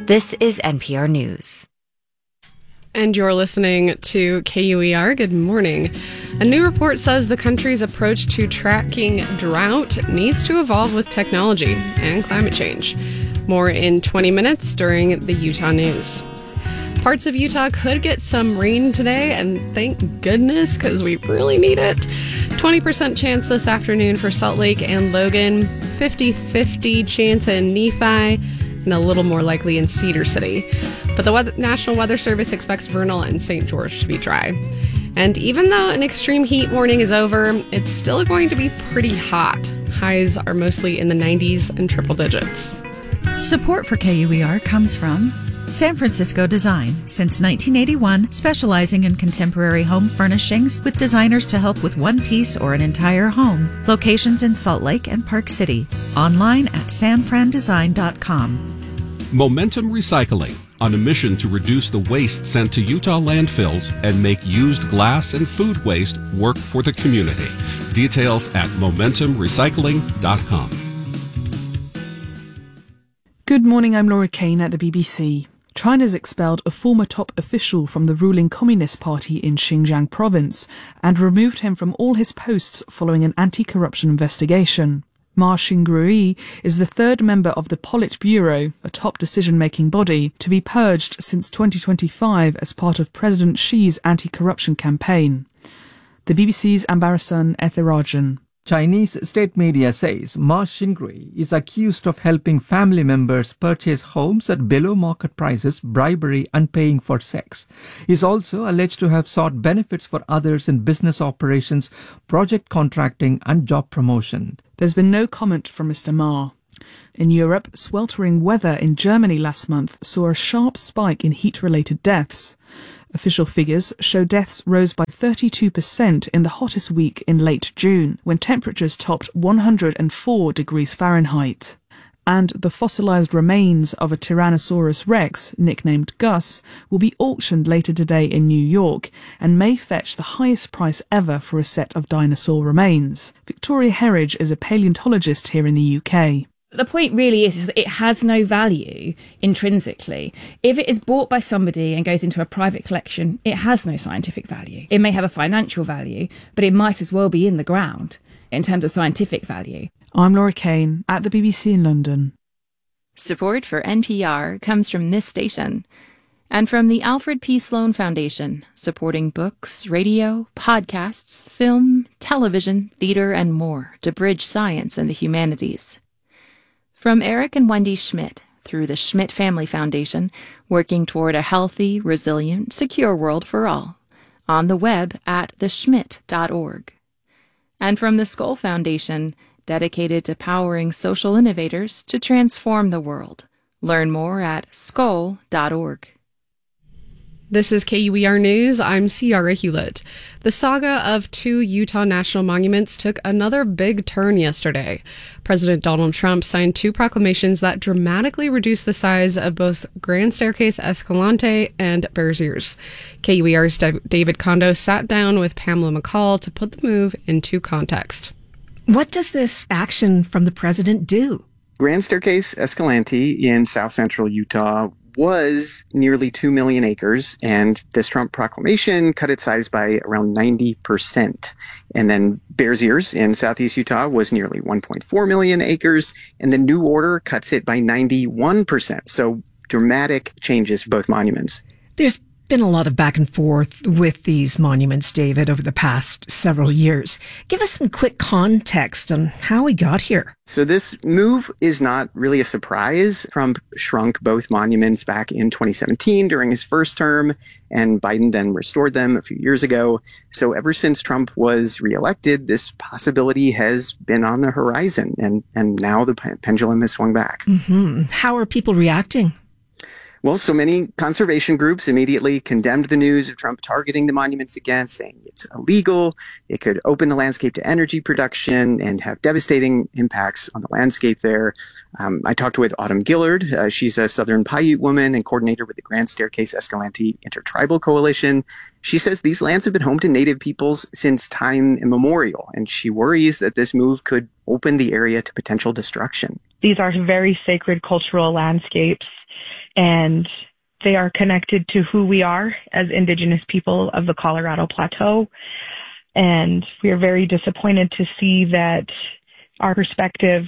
This is NPR News. And you're listening to KUER. Good morning. A new report says the country's approach to tracking drought needs to evolve with technology and climate change. More in 20 minutes during the Utah News. Parts of Utah could get some rain today, and thank goodness, because we really need it. 20% chance this afternoon for Salt Lake and Logan, 50-50 chance in Nephi, and a little more likely in Cedar City. But the National Weather Service expects Vernal and St. George to be dry. And even though an extreme heat warning is over, it's still going to be pretty hot. Highs are mostly in the 90s and triple digits. Support for KUER comes from San Francisco Design, since 1981, specializing in contemporary home furnishings with designers to help with one piece or an entire home. Locations in Salt Lake and Park City. Online at sanfrandesign.com. Momentum Recycling, on a mission to reduce the waste sent to Utah landfills and make used glass and food waste work for the community. Details at momentumrecycling.com. Good morning, I'm Laura Kane at the BBC. China's expelled a former top official from the ruling Communist Party in Xinjiang province and removed him from all his posts following an anti-corruption investigation. Ma Xingrui is the third member of the Politburo, a top decision-making body, to be purged since 2025 as part of President Xi's anti-corruption campaign. The BBC's Ambarasan Ethirajan. Chinese state media says Ma Xingrui is accused of helping family members purchase homes at below market prices, bribery and paying for sex. He is also alleged to have sought benefits for others in business operations, project contracting and job promotion. There's been no comment from Mr. Ma. In Europe, sweltering weather in Germany last month saw a sharp spike in heat-related deaths. Official figures show deaths rose by 32% in the hottest week in late June, when temperatures topped 104 degrees Fahrenheit. And the fossilized remains of a Tyrannosaurus rex, nicknamed Gus, will be auctioned later today in New York and may fetch the highest price ever for a set of dinosaur remains. Victoria Herridge is a paleontologist here in the UK. The point really is that it has no value intrinsically. If it is bought by somebody and goes into a private collection, it has no scientific value. It may have a financial value, but it might as well be in the ground in terms of scientific value. I'm Laura Kane at the BBC in London. Support for NPR comes from this station and from the Alfred P. Sloan Foundation, supporting books, radio, podcasts, film, television, theater, and more to bridge science and the humanities. From Eric and Wendy Schmidt, through the Schmidt Family Foundation, working toward a healthy, resilient, secure world for all. On the web at theschmidt.org. And from the Skoll Foundation, dedicated to powering social innovators to transform the world. Learn more at skoll.org. This is KUER News. I'm Ciara Hewlett. The saga of 2 Utah national monuments took another big turn yesterday. President Donald Trump signed 2 proclamations that dramatically reduced the size of both Grand Staircase Escalante and Bears Ears. KUER's David Kondo sat down with Pamela McCall to put the move into context. What does this action from the president do? Grand Staircase Escalante in south central Utah was nearly 2 million acres, and this Trump proclamation cut its size by around 90%. And then Bears Ears in southeast Utah was nearly 1.4 million acres, and the new order cuts it by 91%. So dramatic changes for both monuments. There's been a lot of back and forth with these monuments, David, over the past several years. Give us some quick context on how we got here. So this move is not really a surprise. Trump shrunk both monuments back in 2017 during his first term, and Biden then restored them a few years ago. So ever since Trump was reelected, this possibility has been on the horizon, and now the pendulum has swung back. Mm-hmm. How are people reacting? Well, so many conservation groups immediately condemned the news of Trump targeting the monuments again, saying it's illegal, it could open the landscape to energy production and have devastating impacts on the landscape there. I talked with Autumn Gillard. She's a Southern Paiute woman and coordinator with the Grand Staircase Escalante Intertribal Coalition. She says these lands have been home to Native peoples since time immemorial, and she worries that this move could open the area to potential destruction. These are very sacred cultural landscapes. and they are connected to who we are as Indigenous people of the Colorado Plateau. And we are very disappointed to see that our perspective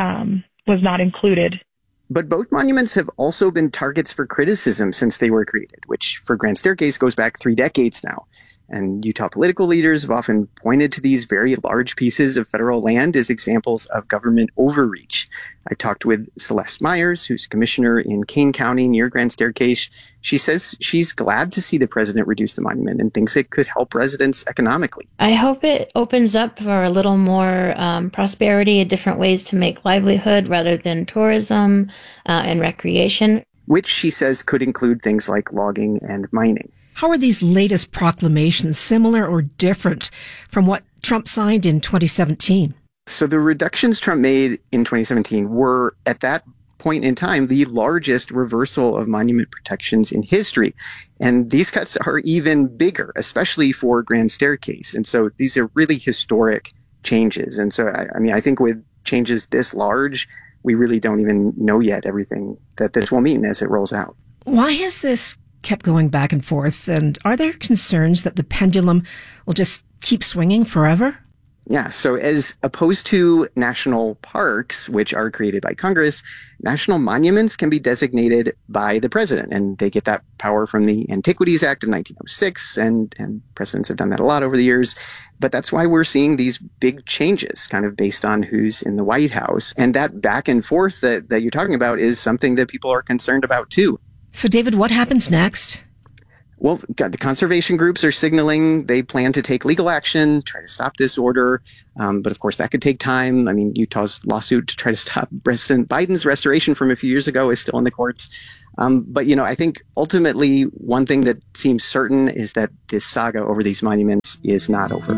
was not included. But both monuments have also been targets for criticism since they were created, which for Grand Staircase goes back 3 decades now. And Utah political leaders have often pointed to these very large pieces of federal land as examples of government overreach. I talked with Celeste Myers, who's a commissioner in Kane County near Grand Staircase. She says she's glad to see the president reduce the monument and thinks it could help residents economically. I hope it opens up for a little more prosperity, different ways to make livelihood rather than tourism and recreation. Which she says could include things like logging and mining. How are these latest proclamations similar or different from what Trump signed in 2017? So the reductions Trump made in 2017 were, at that point in time, the largest reversal of monument protections in history. And these cuts are even bigger, especially for Grand Staircase. And so these are really historic changes. And so, I think with changes this large, we really don't even know yet everything that this will mean as it rolls out. Why has this kept going back and forth? And are there concerns that the pendulum will just keep swinging forever? Yeah, so as opposed to national parks, which are created by Congress, national monuments can be designated by the president, and they get that power from the Antiquities Act of 1906, and presidents have done that a lot over the years. But that's why we're seeing these big changes kind of based on who's in the White House. And that back and forth that you're talking about is something that people are concerned about too. So, David, what happens next? Well, the conservation groups are signaling they plan to take legal action, try to stop this order. But of course, that could take time. I mean, Utah's lawsuit to try to stop President Biden's restoration from a few years ago is still in the courts. But, I think ultimately one thing that seems certain is that this saga over these monuments is not over.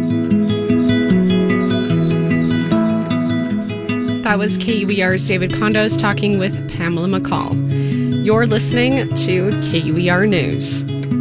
That was KUER's David Condos talking with Pamela McCall. You're listening to KUER News.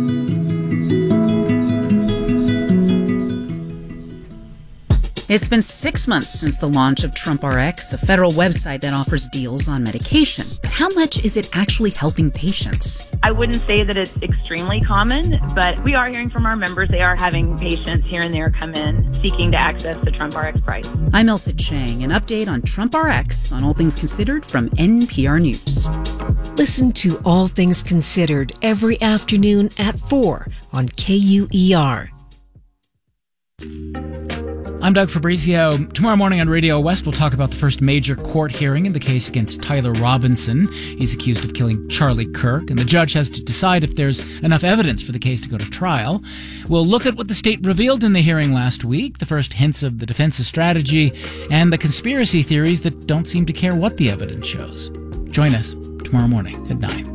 It's been 6 months since the launch of TrumpRx, a federal website that offers deals on medication. But how much is it actually helping patients? I wouldn't say that it's extremely common, but we are hearing from our members. They are having patients here and there come in seeking to access the TrumpRx price. I'm Elsa Chang. An update on TrumpRx on All Things Considered from NPR News. Listen to All Things Considered every afternoon at 4 on KUER. I'm Doug Fabrizio. Tomorrow morning on Radio West, we'll talk about the first major court hearing in the case against Tyler Robinson. He's accused of killing Charlie Kirk, and the judge has to decide if there's enough evidence for the case to go to trial. We'll look at what the state revealed in the hearing last week, the first hints of the defense's strategy, and the conspiracy theories that don't seem to care what the evidence shows. Join us tomorrow morning at 9.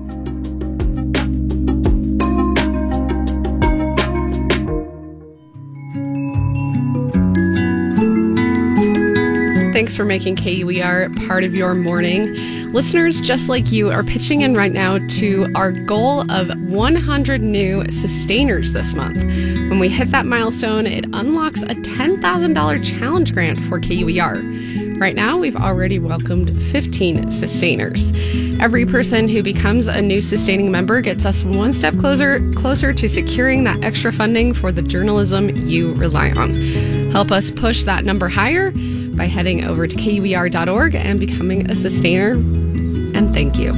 Thanks for making KUER part of your morning. Listeners just like you are pitching in right now to our goal of 100 new sustainers this month. When we hit that milestone, it unlocks a $10,000 challenge grant for KUER. Right now, we've already welcomed 15 sustainers. Every person who becomes a new sustaining member gets us one step closer to securing that extra funding for the journalism you rely on. Help us push that number higher by heading over to KUER.org and becoming a sustainer. And thank you.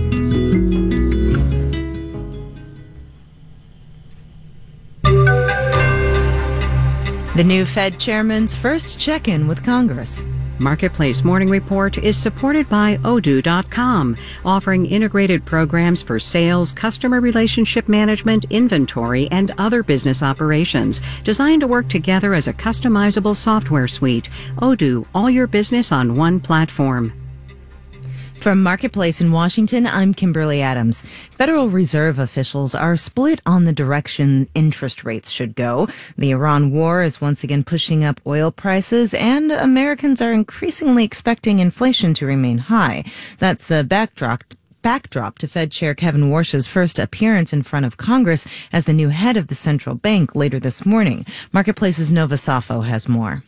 The new Fed chairman's first check-in with Congress. Marketplace Morning Report is supported by Odoo.com, offering integrated programs for sales, customer relationship management, inventory, and other business operations, designed to work together as a customizable software suite. Odoo, all your business on one platform. From Marketplace in Washington, I'm Kimberly Adams. Federal Reserve officials are split on the direction interest rates should go. The Iran war is once again pushing up oil prices, and Americans are increasingly expecting inflation to remain high. That's the backdrop to Fed Chair Kevin Warsh's first appearance in front of Congress as the new head of the central bank later this morning. Marketplace's Nova Safo has more.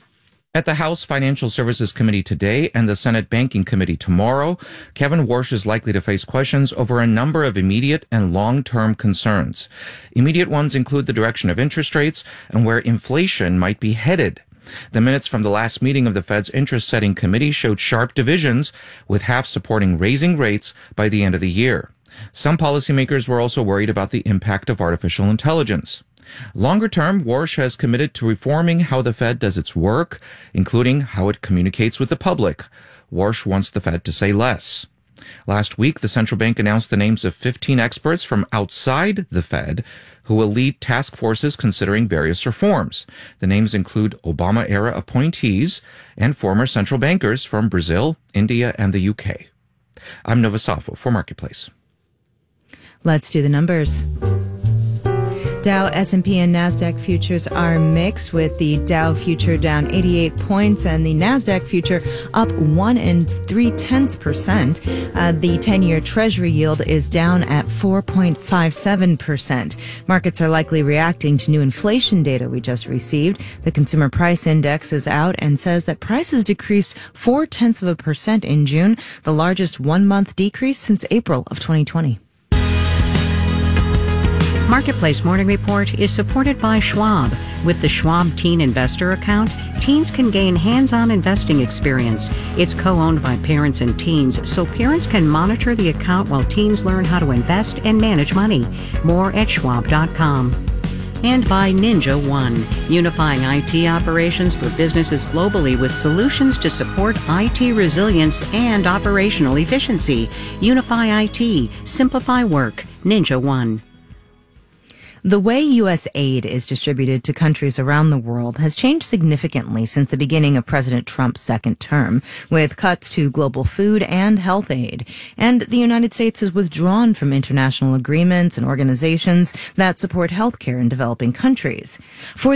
At the House Financial Services Committee today and the Senate Banking Committee tomorrow, Kevin Warsh is likely to face questions over a number of immediate and long-term concerns. Immediate ones include the direction of interest rates and where inflation might be headed. The minutes from the last meeting of the Fed's interest-setting committee showed sharp divisions, with half supporting raising rates by the end of the year. Some policymakers were also worried about the impact of artificial intelligence. Longer term, Warsh has committed to reforming how the Fed does its work, including how it communicates with the public. Warsh wants the Fed to say less. Last week, the central bank announced the names of 15 experts from outside the Fed who will lead task forces considering various reforms. The names include Obama-era appointees and former central bankers from Brazil, India, and the UK. I'm Nova Safo for Marketplace. Let's do the numbers. Dow, S&P, and NASDAQ futures are mixed, with the Dow future down 88 points and the NASDAQ future up 1 3/10%. The 10-year Treasury yield is down at 4.57%. Markets are likely reacting to new inflation data we just received. The Consumer Price Index is out and says that prices decreased 0.4% in June, the largest one-month decrease since April of 2020. Marketplace Morning Report is supported by Schwab. With the Schwab Teen Investor account, teens can gain hands-on investing experience. It's co-owned by parents and teens, so parents can monitor the account while teens learn how to invest and manage money. More at schwab.com. And by Ninja One, unifying IT operations for businesses globally with solutions to support IT resilience and operational efficiency. Unify IT. Simplify work. Ninja One. The way U.S. aid is distributed to countries around the world has changed significantly since the beginning of President Trump's second term, with cuts to global food and health aid. And the United States has withdrawn from international agreements and organizations that support healthcare in developing countries. For